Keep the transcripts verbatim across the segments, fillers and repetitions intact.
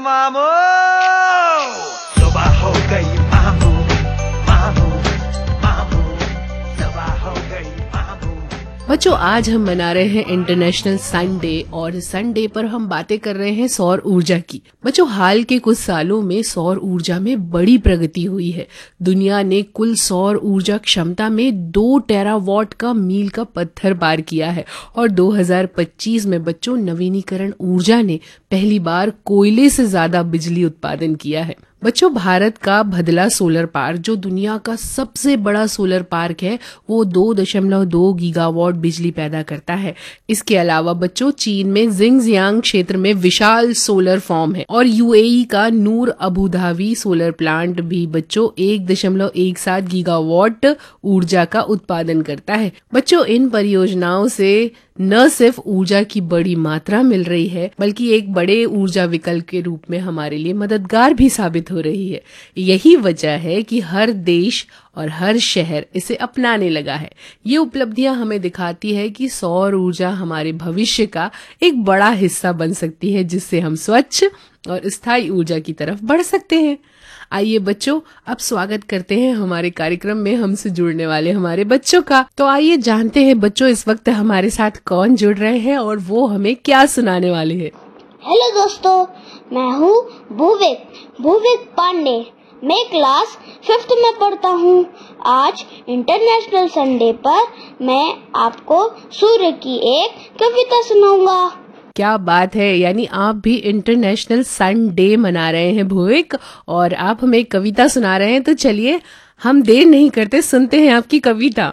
मामू, सुबह हो गई मामू, मामू, मामू, सुबह हो गई मामू। बच्चों, आज हम मना रहे हैं इंटरनेशनल सन डे और सन डे पर हम बातें कर रहे हैं सौर ऊर्जा की। बच्चों, हाल के कुछ सालों में सौर ऊर्जा में बड़ी प्रगति हुई है। दुनिया ने कुल सौर ऊर्जा क्षमता में दो टेरावाट का मील का पत्थर पार किया है और दो हज़ार पच्चीस में बच्चों नवीनीकरण ऊर्जा ने पहली बार कोयले से ज्यादा बिजली उत्पादन किया है। बच्चों, भारत का भदला सोलर पार्क जो दुनिया का सबसे बड़ा सोलर पार्क है, वो दो दशमलव दो गीगावाट बिजली पैदा करता है। इसके अलावा बच्चों, चीन में जिंगजियांग क्षेत्र में विशाल सोलर फॉर्म है और यूएई का नूर अबू धाबी सोलर प्लांट भी बच्चों एक दशमलव एक सात गीगावाट ऊर्जा का उत्पादन करता है। बच्चों, इन परियोजनाओं से न सिर्फ ऊर्जा की बड़ी मात्रा मिल रही है, बल्कि एक बड़े ऊर्जा विकल्प के रूप में हमारे लिए मददगार भी साबित हो रही है। यही वजह है कि हर देश और हर शहर इसे अपनाने लगा है। ये उपलब्धियां हमें दिखाती है कि सौर ऊर्जा हमारे भविष्य का एक बड़ा हिस्सा बन सकती है, जिससे हम स्वच्छ और स्थायी ऊर्जा की तरफ बढ़ सकते हैं। आइए बच्चों, अब स्वागत करते हैं हमारे कार्यक्रम में हमसे जुड़ने वाले हमारे बच्चों का। तो आइए जानते हैं बच्चों, इस वक्त हमारे साथ कौन जुड़ रहे हैं और वो हमें क्या सुनाने वाले हैं। हेलो दोस्तों, मैं हूँ भूविक भूविक पांडे। मैं क्लास फिफ्थ में पढ़ता हूँ। आज इंटरनेशनल संडे पर मैं आपको सूर्य की एक कविता सुनाऊंगा। क्या बात है, यानी आप भी इंटरनेशनल सन डे मना रहे हैं भूविक, और आप हमें एक कविता सुना रहे हैं। तो चलिए हम देर नहीं करते, सुनते हैं आपकी कविता।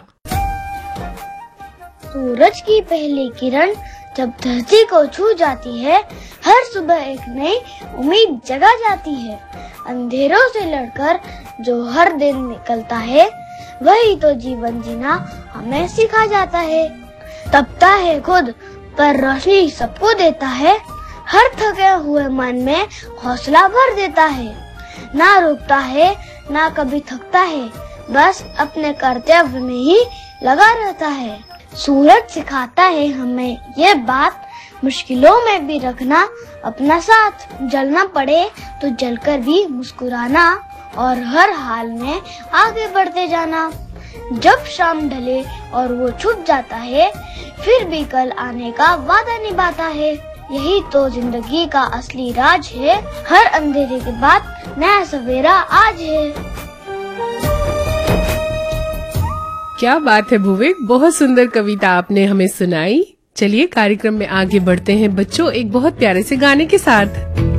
सूरज की पहली किरण जब धरती को छू जाती है, हर सुबह एक नई उम्मीद जगा जाती है। अंधेरों से लड़कर जो हर दिन निकलता है, वही तो जीवन जीना हमें सिखा जाता है। तपता है खुद पर रोशनी सबको देता है, हर थके हुए मन में हौसला भर देता है। ना रुकता है ना कभी थकता है, बस अपने कर्तव्य में ही लगा रहता है। सूरज सिखाता है हमें ये बात, मुश्किलों में भी रखना अपना साथ। जलना पड़े तो जलकर भी मुस्कुराना और हर हाल में आगे बढ़ते जाना। जब शाम ढले और वो छुप जाता है, फिर भी कल आने का वादा निभाता है। यही तो जिंदगी का असली राज है, हर अंधेरे के बाद नया सवेरा आज है। क्या बात है भूविक, बहुत सुंदर कविता आपने हमें सुनाई। चलिए कार्यक्रम में आगे बढ़ते हैं बच्चों, एक बहुत प्यारे से गाने के साथ।